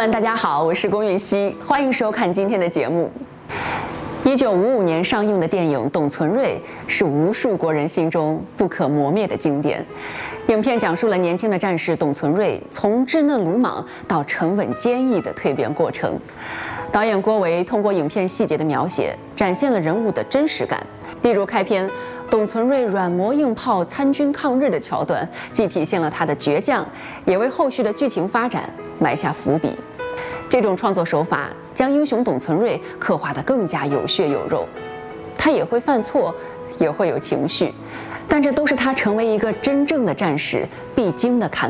们，大家好，我是龚允熙，欢迎收看今天的节目。1955年上映的电影《董存瑞》是无数国人心中不可磨灭的经典。影片讲述了年轻的战士董存瑞从稚嫩鲁莽到沉稳坚毅的蜕变过程。导演郭维通过影片细节的描写，展现了人物的真实感。例如开篇，董存瑞软磨硬泡参军抗日的桥段，既体现了他的倔强，也为后续的剧情发展埋下伏笔。这种创作手法将英雄董存瑞刻画得更加有血有肉。他也会犯错，也会有情绪，但这都是他成为一个真正的战士必经的坎